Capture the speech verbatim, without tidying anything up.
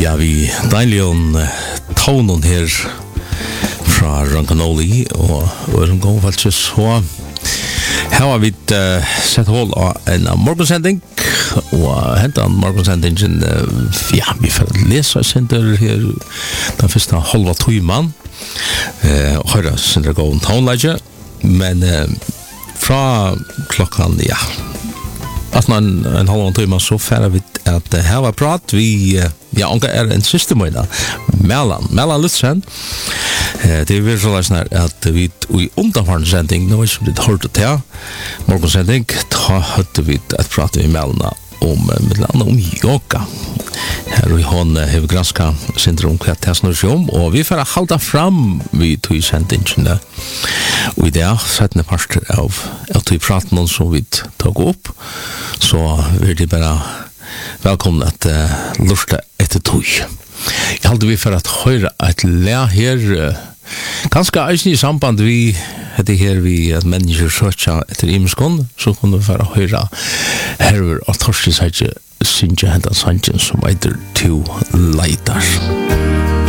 Ja, vi deilig tonen her fra Rankanoli og Øren går faktisk så. Her har vi uh, sett hold av en morgensending og hentet en morgensendingen uh, ja, vi får lese sender her den første halva tøyman uh, og høyre sender gå en tonelegge men uh, fra klokkan ja at man en halva tøyman så færre vi at uh, her var prat vi uh, ja, onka er en systemøyda Mellan, Mellan Lutzen uh, det er virkelig sånn at vi i undervarende sending nå er ikke blitt hørt til morgensending da hørte vi et prat i Mellan om, uh, om yoga her og hun uh, har granska syndrom hva det snur seg om og vi får halda fram vi tog sendingene og i det settende parter av at vi prater noen som vi tog opp så vil det bare velkommen at uh, lurte etter tog. Jeg halte vi for at høyre et le her uh, ganske eisen i samband vi heter her vi at mennesker søtja etter imenskånd så kunne vi for at høyre herver og torskis ikke synge hentan sangen som eiter to leidar.